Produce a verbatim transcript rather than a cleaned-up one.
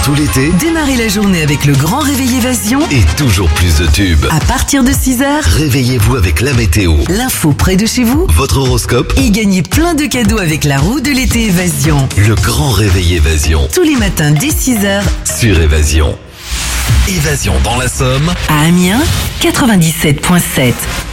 tout l'été, Démarrez la journée avec le grand réveil Évasion. et toujours plus de tubes. À partir de six heures, Réveillez-vous avec la météo, l'info près de chez vous. votre horoscope, Et gagnez plein de cadeaux avec la roue de l'été Évasion. le grand réveil Évasion Tous les matins dès six heures, sur Évasion. Évasion dans la Somme. à Amiens, quatre-vingt-dix-sept virgule sept.